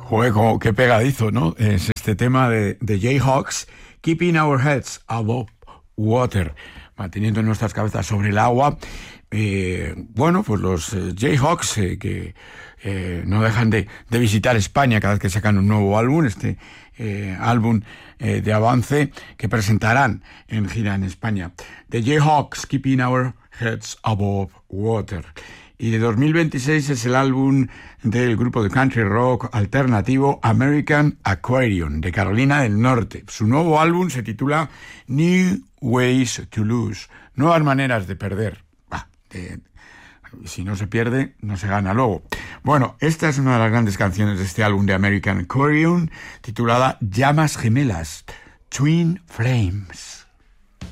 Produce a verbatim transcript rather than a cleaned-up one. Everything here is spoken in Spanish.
Juego, qué pegadizo, ¿no? Es este tema de, de Jayhawks, Keeping Our Heads Above Water, manteniendo nuestras cabezas sobre el agua. Eh, bueno, pues los eh, Jayhawks eh, que eh, no dejan de, de visitar España cada vez que sacan un nuevo álbum, este eh, álbum eh, de avance que presentarán en gira en España. The Jayhawks, Keeping Our Heads Above Water. Y de dos mil veintiséis es el álbum del grupo de country rock alternativo American Aquarium, de Carolina del Norte. Su nuevo álbum se titula New Ways to Lose, nuevas maneras de perder. Bah, de, si no se pierde, no se gana luego. Bueno, esta es una de las grandes canciones de este álbum de American Aquarium, titulada Llamas Gemelas, Twin Flames.